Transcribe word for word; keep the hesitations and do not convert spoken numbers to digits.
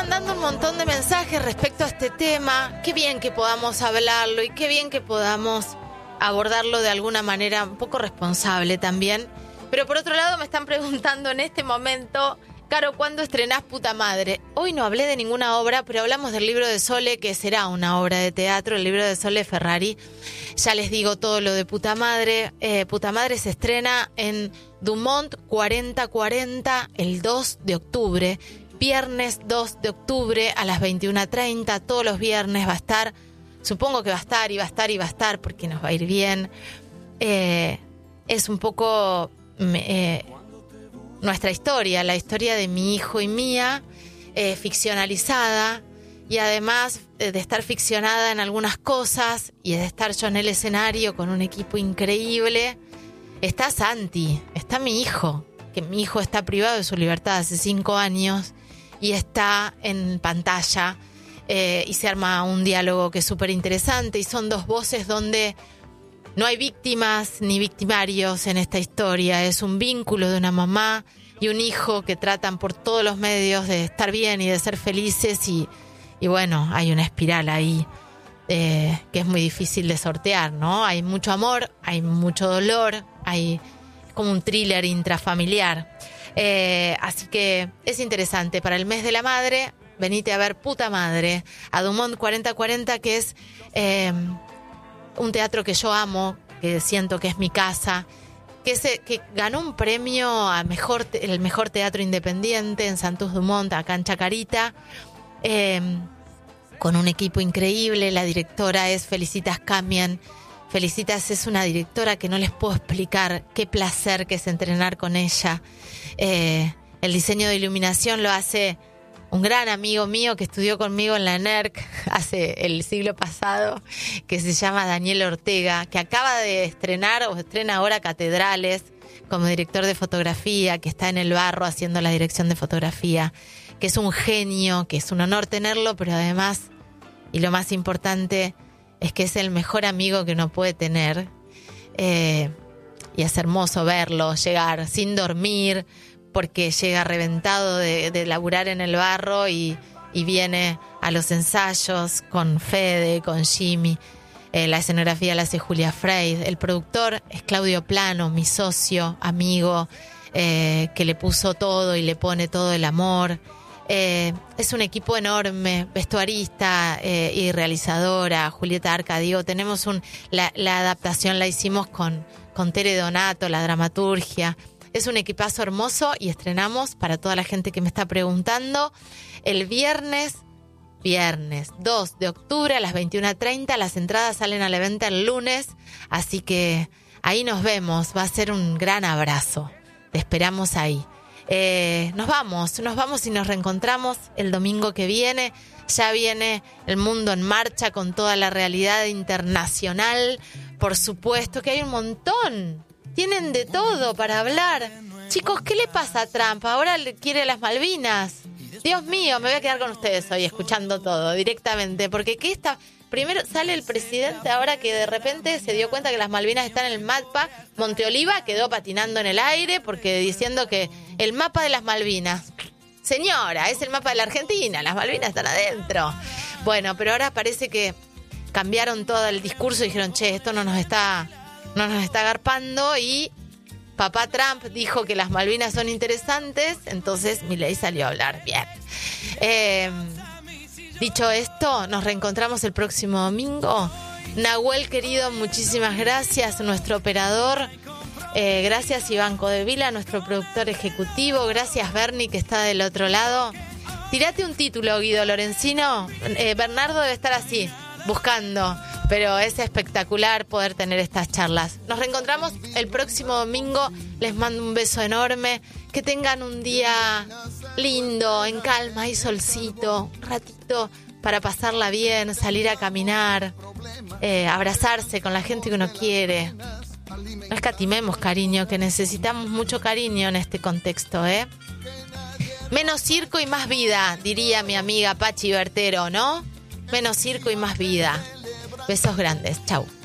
mandando un montón de mensajes respecto a este tema. Qué bien que podamos hablarlo y qué bien que podamos abordarlo de alguna manera un poco responsable también. Pero por otro lado me están preguntando en este momento, Caro, ¿cuándo estrenás Puta Madre? Hoy no hablé de ninguna obra, pero hablamos del libro de Sole, que será una obra de teatro, el libro de Sole Ferrari. Ya les digo todo lo de Puta Madre. Eh, Puta Madre se estrena en Dumont cuarenta cuarenta el dos de octubre. Viernes dos de octubre a las veintiuna treinta. Todos los viernes va a estar. Supongo que va a estar y va a estar y va a estar porque nos va a ir bien. Eh, es un poco eh, nuestra historia, la historia de mi hijo y mía, eh, ficcionalizada. Y además de estar ficcionada en algunas cosas y de estar yo en el escenario con un equipo increíble, está Santi, está mi hijo, que mi hijo está privado de su libertad hace cinco años y está en pantalla eh, y se arma un diálogo que es súper interesante y son dos voces donde no hay víctimas ni victimarios en esta historia, es un vínculo de una mamá y un hijo que tratan por todos los medios de estar bien y de ser felices y Y bueno, hay una espiral ahí eh, que es muy difícil de sortear, ¿no? Hay mucho amor, hay mucho dolor, hay como un thriller intrafamiliar. Eh, así que es interesante. Para el mes de la madre, venite a ver Puta Madre, a Dumont cuarenta cuarenta, que es eh, un teatro que yo amo, que siento que es mi casa, que, se, que ganó un premio a mejor, el mejor teatro independiente en Santos Dumont, acá en Chacarita. Eh, con un equipo increíble. La directora es Felicitas Camian. Felicitas es una directora que no les puedo explicar qué placer que es entrenar con ella. Eh, el diseño de iluminación lo hace un gran amigo mío que estudió conmigo en la N E R C hace el siglo pasado, que se llama Daniel Ortega, que acaba de estrenar o estrena ahora Catedrales como director de fotografía, que está en el barro haciendo la dirección de fotografía, que es un genio, que es un honor tenerlo, pero además, y lo más importante, es que es el mejor amigo que uno puede tener. Eh, y es hermoso verlo llegar sin dormir, porque llega reventado de, de laburar en el barro y, y viene a los ensayos con Fede, con Jimmy. Eh, la escenografía la hace Julia Freid. El productor es Claudio Plano, mi socio, amigo, eh, que le puso todo y le pone todo el amor. Eh, es un equipo enorme, vestuarista eh, y realizadora, Julieta Arca. Digo, tenemos un, la, la adaptación la hicimos con, con Tere Donato, la dramaturgia. Es un equipazo hermoso y estrenamos, para toda la gente que me está preguntando, el viernes, viernes dos de octubre a las veintiuna treinta. Las entradas salen a la venta el lunes, así que ahí nos vemos. Va a ser un gran abrazo. Te esperamos ahí. Eh, nos vamos, nos vamos y nos reencontramos el domingo que viene. Ya viene El Mundo en Marcha con toda la realidad internacional. Por supuesto que hay un montón. Tienen de todo para hablar. Chicos, ¿qué le pasa a Trump? Ahora le quiere las Malvinas. Dios mío, me voy a quedar con ustedes hoy escuchando todo directamente. Porque ¿qué está? Primero sale el presidente ahora que de repente se dio cuenta que las Malvinas están en el mapa. Monteoliva quedó patinando en el aire porque diciendo que el mapa de las Malvinas, señora, es el mapa de la Argentina, las Malvinas están adentro. Bueno, pero ahora parece que cambiaron todo el discurso y dijeron, che, esto no nos está, no nos está agarpando, y papá Trump dijo que las Malvinas son interesantes, entonces Milei salió a hablar. Bien. Eh... Dicho esto, nos reencontramos el próximo domingo. Nahuel, querido, muchísimas gracias, nuestro operador. Eh, gracias, Iván Codevila, nuestro productor ejecutivo. Gracias, Bernie, que está del otro lado. Tirate un título, Guido Lorenzino. Eh, Bernardo debe estar así, buscando. Pero es espectacular poder tener estas charlas. Nos reencontramos el próximo domingo. Les mando un beso enorme. Que tengan un día lindo, en calma y solcito. Un ratito para pasarla bien, salir a caminar, eh, abrazarse con la gente que uno quiere. No escatimemos cariño, que necesitamos mucho cariño en este contexto, ¿eh? Menos circo y más vida, diría mi amiga Pachi Bertero, ¿no? Menos circo y más vida. Besos grandes. Chau.